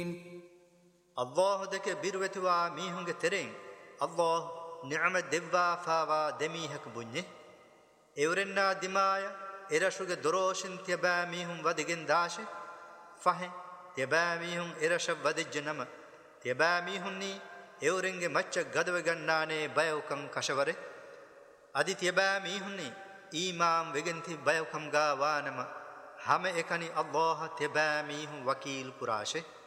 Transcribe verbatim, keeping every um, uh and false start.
الله دك بيروتوا ميهونج ترين الله نعم دبوا فاوا دميهك بنيه اورنا دمايا إرشوج دروشن تبا ميهم ودگن داشه فهم تبا ميهم إرشب ودجنم تبا ميهني اورنگ مچ گدوگننانه بيوكم كشوره ادي تبا ميهني إيمان وگنتي بيوكم گا وانم هم اكني الله تبا ميهم وكيل قراشه